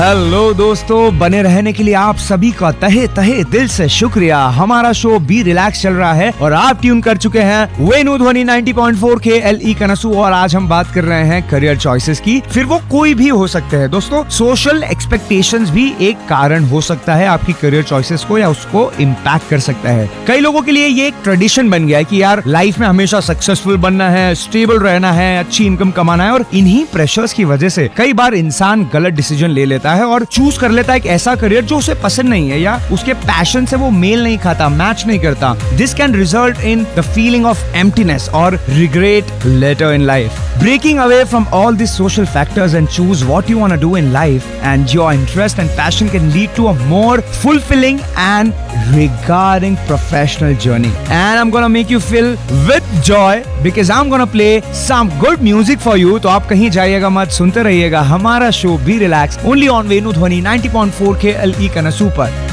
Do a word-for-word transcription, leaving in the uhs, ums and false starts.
Hello दोस्तों, बने रहने के लिए आप सभी का तहे तहे दिल से शुक्रिया। हमारा शो बी रिलैक्स चल रहा है और आप ट्यून कर चुके हैं वेणु ध्वनि नब्बे पॉइंट चार के एल ई कनसू। और आज हम बात कर रहे हैं करियर चॉइसेस की। फिर वो कोई भी हो सकते हैं दोस्तों। सोशल एक्सपेक्टेशंस भी एक कारण हो सकता है आपकी करियर चॉइसेस को या उसको इम्पैक्ट कर सकता है। कई लोगों के लिए ये एक ट्रेडिशन बन गया है कि यार लाइफ में हमेशा सक्सेसफुल बनना है, स्टेबल रहना है, अच्छी इनकम कमाना है। और इन्हीं प्रेशर्स की वजह से कई बार इंसान गलत डिसीजन ले लेता है और चूज कर लेता है एक ऐसा करियर जो उसे पसंद नहीं है या उसके पैशन से वो मेल नहीं खाता, मैच नहीं करता। This can result in the feeling of emptiness और regret letter in life. Breaking away from all these social factors and choose what you want to do in life, and your interest and passion can lead to a more fulfilling and rewarding professional journey. And I'm gonna make you fill with joy because I'm gonna play some good music for you. तो आप कहीं जाइएगा मत, सुनते रहिएगा हमारा show be relax only on वेणु ध्वनि नब्बे पॉइंट चार के एल ई कनसू पर।